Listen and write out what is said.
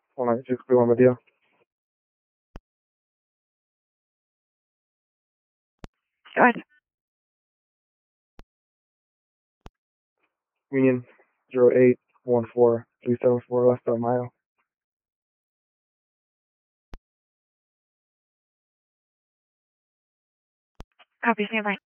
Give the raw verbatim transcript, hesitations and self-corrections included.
one nine six, one Medea. Go ahead. Union zero eight one four three seven four left on mile. Copy, stand by.